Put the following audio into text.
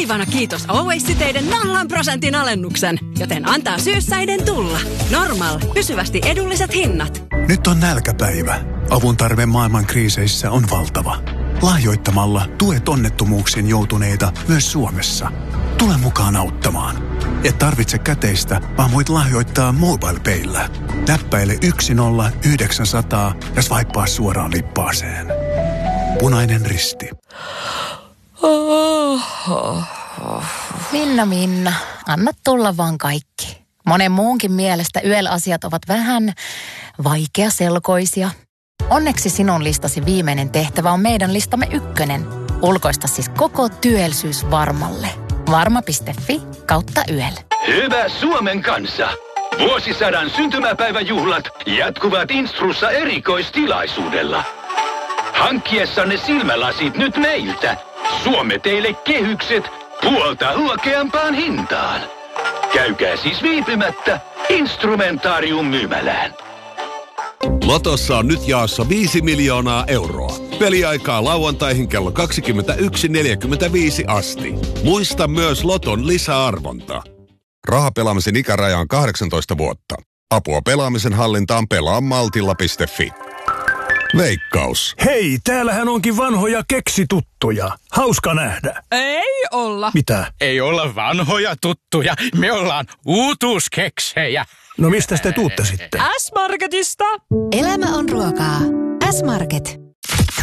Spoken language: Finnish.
Aivana kiitos Oasis-siteiden 0% alennuksen, joten antaa syyssäiden tulla. Normal. Pysyvästi edulliset hinnat. Nyt on nälkäpäivä. Avun tarve maailman kriiseissä on valtava. Lahjoittamalla tuet onnettomuuksiin joutuneita myös Suomessa. Tule mukaan auttamaan. Et tarvitse käteistä, vaan voit lahjoittaa MobilePayllä. Näppäile 10900 ja swipea suoraan lippaaseen. Punainen Risti. Minna, anna tulla vaan kaikki. Monen muunkin mielestä YEL-asiat ovat vähän vaikeaselkoisia. Onneksi sinun listasi viimeinen tehtävä on meidän listamme 1. Ulkoista siis koko työllisyys Varmalle. Varma.fi/YEL. Hyvä Suomen kansa! Vuosisadan syntymäpäiväjuhlat jatkuvat Instrussa erikoistilaisuudella. Hankkiessanne silmälasit nyt meiltä. Suomme teille kehykset puolta huokeampaan hintaan. Käykää siis viipymättä Instrumentaarium-myymälään. Lotossa on nyt jaossa 5 miljoonaa euroa. Peliaikaa lauantaihin kello 21.45 asti. Muista myös Loton lisäarvonta. Rahapelaamisen ikäraja on 18 vuotta. Apua pelaamisen hallintaan pelaamaltilla.fi. Veikkaus. Hei, täällähän onkin vanhoja keksituttuja. Hauska nähdä. Ei olla. Mitä? Ei olla vanhoja tuttuja. Me ollaan uutuuskeksejä. No mistä te tuutte sitten? S-Marketista. Elämä on ruokaa. S-Market.